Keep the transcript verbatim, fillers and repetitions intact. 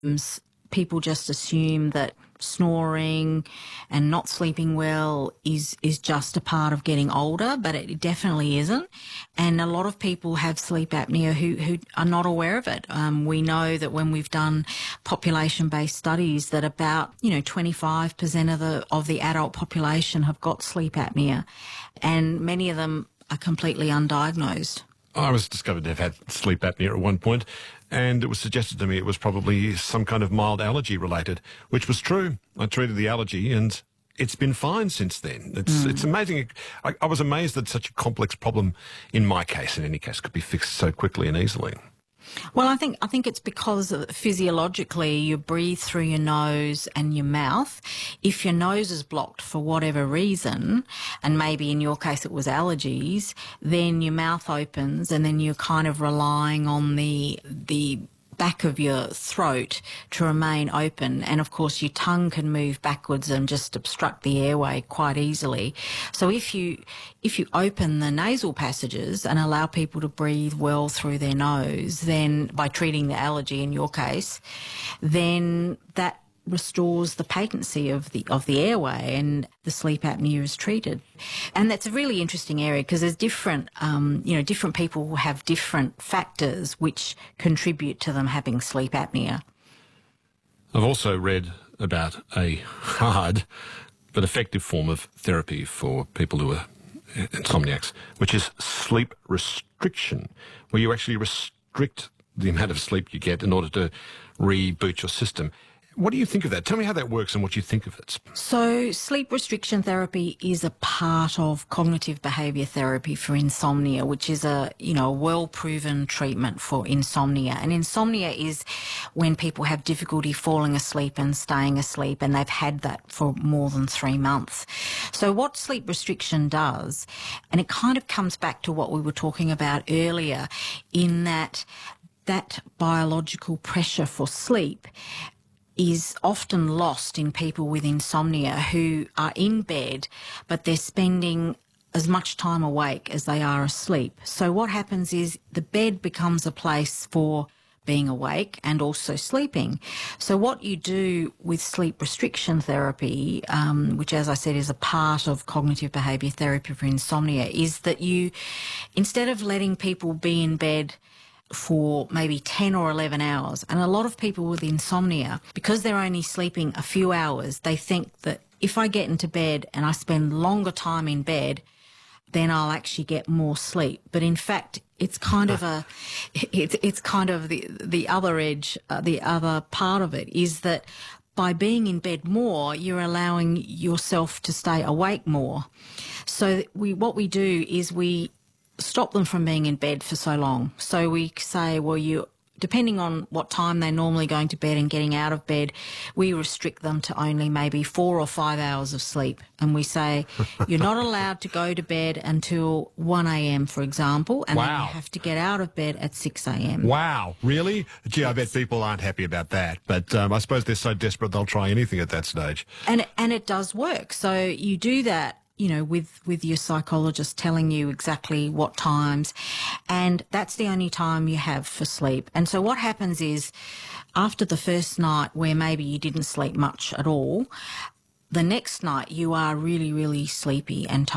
s- people just assume that snoring and not sleeping well is is just a part of getting older, but it definitely isn't. And a lot of people have sleep apnea who, who are not aware of it. Um, we know that when we've done population-based studies that about, you know, twenty-five percent of the of the adult population have got sleep apnea, and many of them are completely undiagnosed. I was discovered to have had sleep apnea at one point, and it was suggested to me it was probably some kind of mild allergy related, which was true. I treated the allergy and it's been fine since then. It's mm. it's amazing. I, I was amazed that such a complex problem, in my case, in any case, could be fixed so quickly and easily. Well, I think I think it's because physiologically you breathe through your nose and your mouth. If your nose is blocked for whatever reason, and maybe in your case it was allergies, then your mouth opens and then you're kind of relying on the the back of your throat to remain open, and of course your tongue can move backwards and just obstruct the airway quite easily. So if you if you open the nasal passages and allow people to breathe well through their nose, then by treating the allergy in your case, then that restores the patency of the of the airway and the sleep apnea is treated. And that's a really interesting area because there's different, um, you know, different people who have different factors which contribute to them having sleep apnea. I've also read about a hard but effective form of therapy for people who are insomniacs, which is sleep restriction, where you actually restrict the amount of sleep you get in order to reboot your system. What do you think of that? Tell me how that works and what you think of it. So sleep restriction therapy is a part of cognitive behaviour therapy for insomnia, which is a, you know, well-proven treatment for insomnia. And insomnia is when people have difficulty falling asleep and staying asleep, and they've had that for more than three months. So what sleep restriction does, and it kind of comes back to what we were talking about earlier, in that that biological pressure for sleep is often lost in people with insomnia who are in bed, but they're spending as much time awake as they are asleep. So what happens is the bed becomes a place for being awake and also sleeping. So what you do with sleep restriction therapy, um, which as I said is a part of cognitive behaviour therapy for insomnia, is that you, instead of letting people be in bed for maybe ten or eleven hours. And a lot of people with insomnia, because they're only sleeping a few hours, they think that if I get into bed and I spend longer time in bed, then I'll actually get more sleep. But in fact, it's kind of a, it's, it's kind of the, the other edge, uh, the other part of it is that by being in bed more, you're allowing yourself to stay awake more. So we, what we do is we stop them from being in bed for so long. So we say, well, you, depending on what time they're normally going to bed and getting out of bed, we restrict them to only maybe four or five hours of sleep. And we say, you're not allowed to go to bed until one a.m., for example, and wow. then you have to get out of bed at six a.m. Wow, really? Gee, I bet people aren't happy about that. But um, I suppose they're so desperate they'll try anything at that stage. And, and it does work. So you do that, you know, with, with your psychologist telling you exactly what times, and that's the only time you have for sleep. And so what happens is, after the first night where maybe you didn't sleep much at all, the next night you are really, really sleepy and tired.